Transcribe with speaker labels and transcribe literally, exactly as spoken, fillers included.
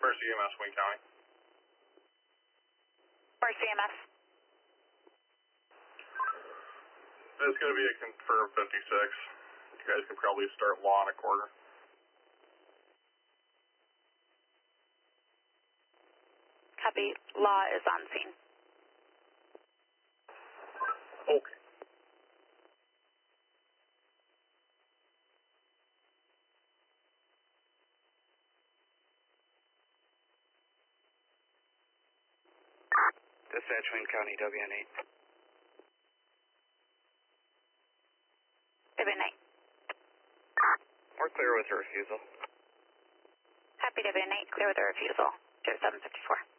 Speaker 1: Where's E M S, Wayne County?
Speaker 2: Where's C M S?
Speaker 1: It's going to be a confirmed fifty-six. You guys can probably start law in a quarter.
Speaker 2: Copy. Law is on scene.
Speaker 1: Okay.
Speaker 3: Dispatch, Wayne County, W N eight.
Speaker 2: W N eight.
Speaker 3: We're clear with a refusal.
Speaker 2: Copy W N eight. Clear with a refusal. zero seven fifty-four.